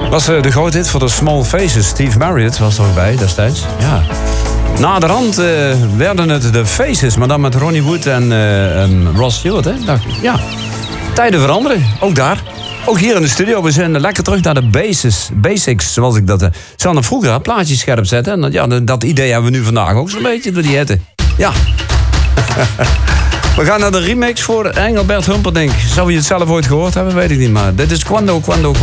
Was de grote hit voor de Small Faces. Steve Marriott was er ook bij destijds. Ja. Naderhand werden het de Faces, maar dan met Ronnie Wood en Ross Stewart. Hè? Ja, tijden veranderen, ook daar. Ook hier in de studio, we zijn lekker terug naar de basics, zoals ik dat... Zal nog vroeger plaatjes scherp zetten. En ja, dat idee hebben we nu vandaag ook zo'n beetje door die hitte. Ja. We gaan naar de remix voor Engelbert Humperdinck. Zou je het zelf ooit gehoord hebben, weet ik niet. Maar dit is Quando.